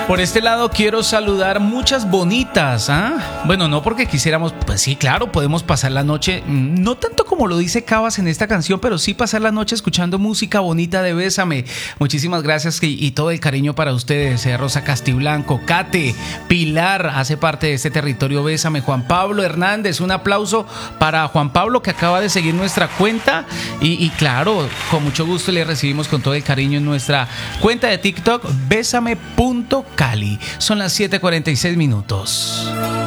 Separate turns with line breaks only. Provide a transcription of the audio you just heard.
Por este lado quiero saludar muchas bonitas, ¿ah? Bueno, no porque quisiéramos, pues sí, claro, podemos pasar la noche, no tanto como lo dice Cabas en esta canción, pero sí pasar la noche escuchando música bonita de Bésame. Muchísimas gracias y todo el cariño para ustedes, Rosa Castiblanco, Kate, Pilar, hace parte de este territorio Bésame, Juan Pablo Hernández, un aplauso para Juan Pablo que acaba de seguir nuestra cuenta y claro, con mucho gusto le recibimos con todo el cariño en nuestra cuenta de TikTok, bésame.cali. Son las 7:46 minutos.